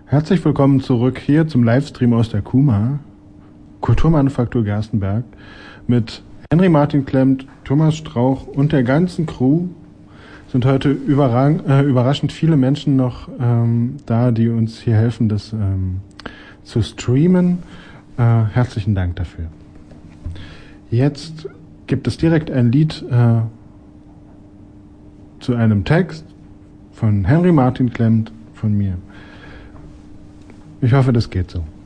Herzlich willkommen zurück hier zum Livestream aus der KUMA, Kulturmanufaktur Gerstenberg, mit Henry Martin Klemmt, Thomas Strauch und der ganzen Crew. Sind heute überraschend viele Menschen noch da, die uns hier helfen, das zu streamen. Herzlichen Dank dafür. Jetzt gibt es direkt ein Lied zu einem Text von Henry Martin Klemmt von mir. Ich hoffe, das geht so.